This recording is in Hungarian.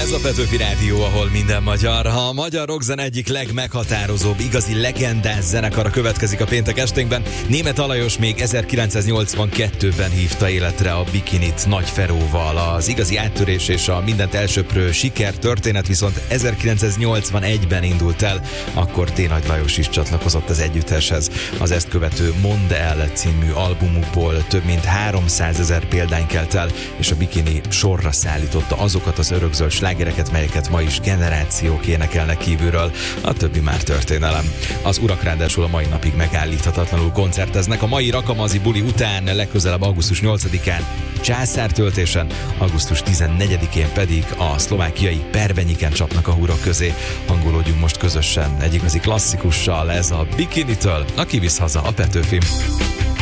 Ez a Petőfi Rádió, ahol minden magyar. A magyar rockzene egyik legmeghatározóbb, igazi legendás zenekara következik a péntek esténkben. Németh Alajos még 1982-ben hívta életre a Bikinit Nagy Feróval. Az igazi áttörés és a mindent elsöprő sikertörténet viszont 1981-ben indult el, akkor T. Nagy Lajos is csatlakozott az együtteshez. Az ezt követő Mondd el című albumukból több mint 300 000 példány kelt el, és a Bikini sorra szállította azokat az örökzöld slágereket, melyeket ma is generációk énekelnek kívülről, a többi már történelem. Az urak ráadásul a mai napig megállíthatatlanul koncerteznek. A mai Rakamazi buli után legközelebb augusztus 8-án Császártöltésen, augusztus 14-én pedig a szlovákiai Perbenyiken csapnak a húrok közé. Hangolódjunk most közösen egy igazi klasszikussal, ez a Bikinitől, aki visz haza a Petőfi.